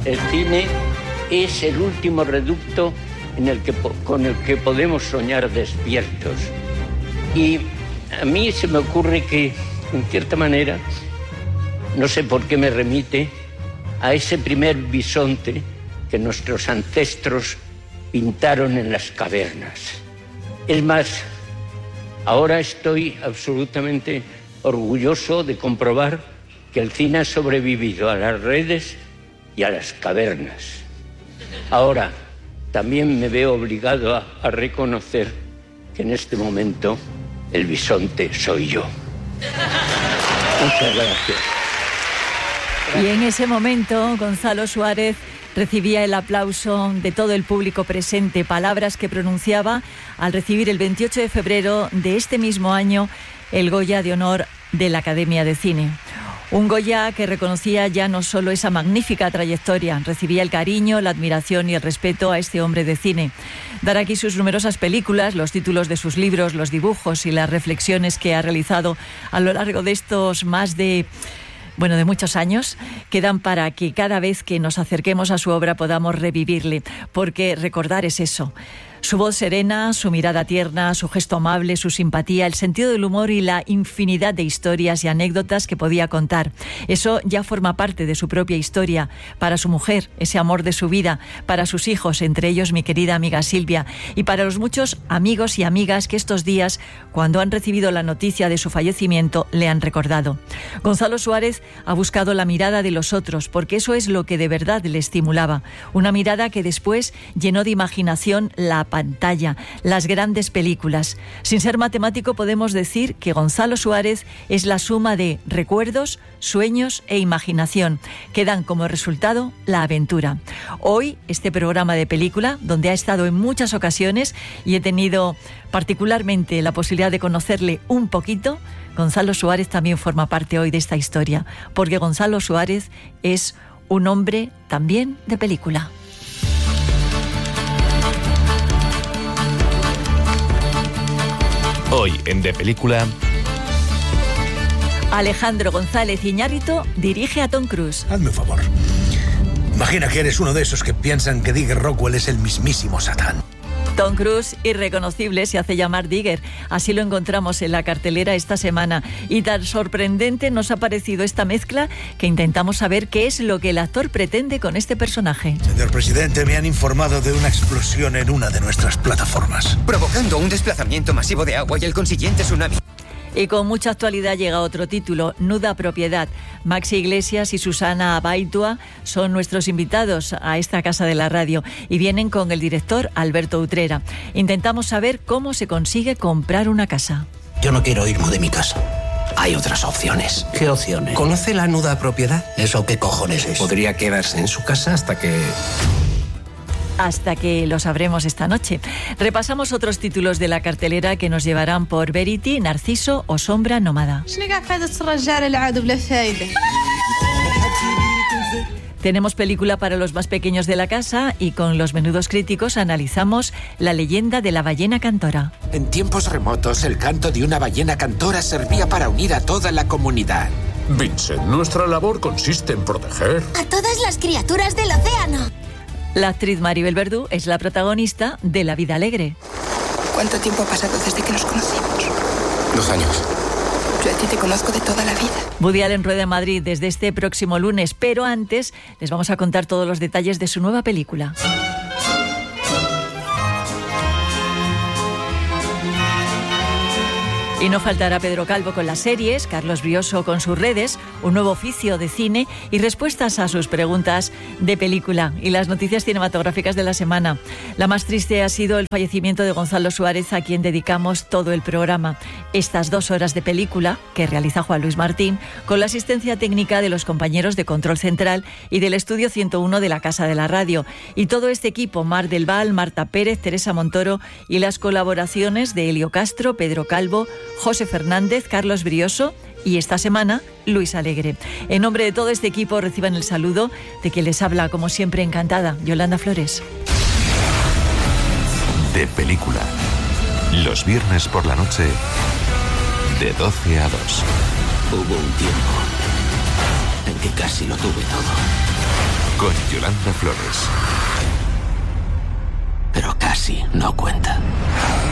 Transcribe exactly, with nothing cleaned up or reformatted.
el cine es el último reducto en el que, con el que podemos soñar despiertos. Y a mí se me ocurre que, en cierta manera, no sé por qué me remite a ese primer bisonte que nuestros ancestros pintaron en las cavernas. Es más, ahora estoy absolutamente orgulloso de comprobar que el cine ha sobrevivido a las redes y a las cavernas. Ahora, también me veo obligado a, a reconocer que en este momento el bisonte soy yo. Muchas gracias. Y en ese momento, Gonzalo Suárez recibía el aplauso de todo el público presente, palabras que pronunciaba al recibir el veintiocho de febrero de este mismo año el Goya de Honor de la Academia de Cine. Un Goya que reconocía ya no solo esa magnífica trayectoria, recibía el cariño, la admiración y el respeto a este hombre de cine. Dar aquí sus numerosas películas, los títulos de sus libros, los dibujos y las reflexiones que ha realizado a lo largo de estos más de... bueno, de muchos años, quedan para que cada vez que nos acerquemos a su obra podamos revivirle, porque recordar es eso. Su voz serena, su mirada tierna, su gesto amable, su simpatía, el sentido del humor y la infinidad de historias y anécdotas que podía contar. Eso ya forma parte de su propia historia. Para su mujer, ese amor de su vida, para sus hijos, entre ellos mi querida amiga Silvia, y para los muchos amigos y amigas que estos días, cuando han recibido la noticia de su fallecimiento, le han recordado. Gonzalo Suárez ha buscado la mirada de los otros, porque eso es lo que de verdad le estimulaba. Una mirada que después llenó de imaginación la pantalla, las grandes películas. Sin ser matemático, podemos decir que Gonzalo Suárez es la suma de recuerdos, sueños e imaginación, que dan como resultado la aventura. Hoy, este programa de película, donde ha estado en muchas ocasiones y he tenido particularmente la posibilidad de conocerle un poquito, Gonzalo Suárez también forma parte hoy de esta historia, porque Gonzalo Suárez es un hombre también de película. Hoy en De Película, Alejandro González Iñárritu dirige a Tom Cruise. Hazme un favor. Imagina que eres uno de esos que piensan que Digger Rockwell es el mismísimo Satán. Tom Cruise, irreconocible, se hace llamar Digger. Así lo encontramos en la cartelera esta semana. Y tan sorprendente nos ha parecido esta mezcla que intentamos saber qué es lo que el actor pretende con este personaje. Señor presidente, me han informado de una explosión en una de nuestras plataformas, provocando un desplazamiento masivo de agua y el consiguiente tsunami. Y con mucha actualidad llega otro título, Nuda Propiedad. Maxi Iglesias y Susana Abaitua son nuestros invitados a esta casa de la radio y vienen con el director Alberto Utrera. Intentamos saber cómo se consigue comprar una casa. Yo no quiero irme de mi casa. Hay otras opciones. ¿Qué opciones? ¿Conoce la Nuda Propiedad? ¿Eso qué cojones es? Podría quedarse en su casa hasta que... Hasta que lo sabremos esta noche. Repasamos otros títulos de la cartelera que nos llevarán por Verity, Narciso o Sombra Nómada. Tenemos película para los más pequeños de la casa y con los menudos críticos analizamos La leyenda de la ballena cantora. En tiempos remotos, el canto de una ballena cantora servía para unir a toda la comunidad. Vincent, nuestra labor consiste en proteger a todas las criaturas del océano. La actriz Maribel Verdú es la protagonista de La vida alegre. ¿Cuánto tiempo ha pasado desde que nos conocimos? Dos años. Yo a ti te conozco de toda la vida. Woody Allen rueda en Madrid desde este próximo lunes, pero antes les vamos a contar todos los detalles de su nueva película. Y no faltará Pedro Calvo con las series, Carlos Brioso con sus redes, un nuevo oficio de cine y respuestas a sus preguntas de película y las noticias cinematográficas de la semana. La más triste ha sido el fallecimiento de Gonzalo Suárez, a quien dedicamos todo el programa. Estas dos horas de película que realiza Juan Luis Martín con la asistencia técnica de los compañeros de Control Central y del Estudio ciento uno de la Casa de la Radio. Y todo este equipo, Mar del Val, Marta Pérez, Teresa Montoro y las colaboraciones de Elio Castro, Pedro Calvo, José Fernández, Carlos Brioso y esta semana Luis Alegre. En nombre de todo este equipo reciban el saludo de quien les habla, como siempre encantada, Yolanda Flores. De Película, los viernes por la noche de doce a dos. Hubo un tiempo en que casi lo tuve todo. Con Yolanda Flores. Pero casi no cuenta.